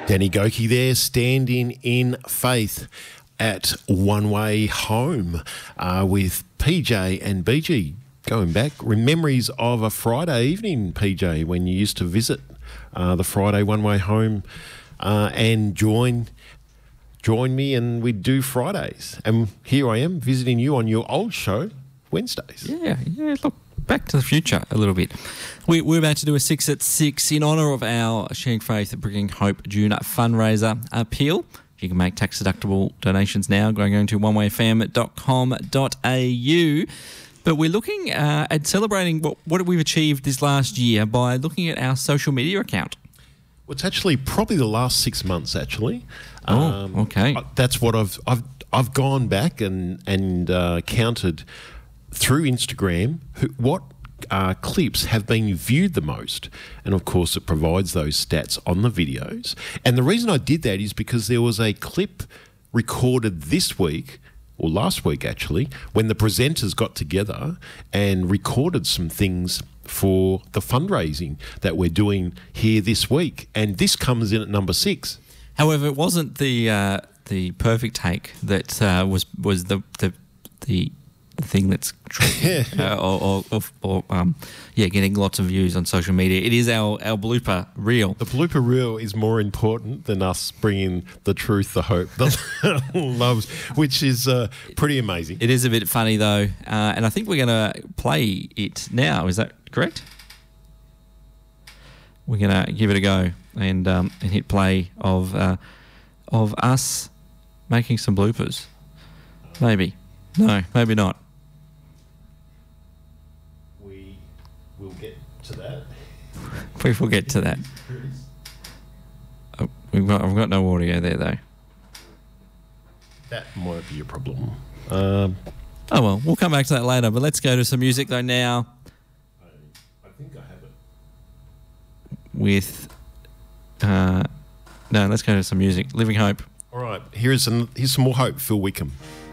Danny Goki there, standing in faith at One Way Home with PJ and BG. Going back, memories of a Friday evening, PJ, when you used to visit the Friday One Way Home and join me, and we'd do Fridays. And here I am visiting you on your old show, Wednesdays. Yeah, look, back to the future a little bit. We're about to do a 6 at 6 in honour of our Sharing Faith Bringing Hope June fundraiser appeal. You can make tax-deductible donations now going to onewayfam.com.au. But we're looking at celebrating what we've achieved this last year by looking at our social media account. Well, it's actually probably the last 6 months, actually. Oh, okay. That's what I've gone back and counted through Instagram what clips have been viewed the most, and of course it provides those stats on the videos. And the reason I did that is because there was a clip recorded this week, or last week actually, when the presenters got together and recorded some things for the fundraising that we're doing here this week, and this comes in at number 6. However, it wasn't the perfect take that was the thing that's getting lots of views on social media. It is our blooper reel. The blooper reel is more important than us bringing the truth, the hope, the loves, which is pretty amazing. It is a bit funny though, and I think we're going to play it now. Is that correct? We're going to give it a go and hit play of us making some bloopers. Maybe. No, maybe not. We'll get to that. We will get to that. I've got no audio there though. That might be a problem. Oh well, we'll come back to that later. But let's go to some music though now. I think I have it. With let's go to some music. Living Hope. All right, here's some more hope. Phil Wickham.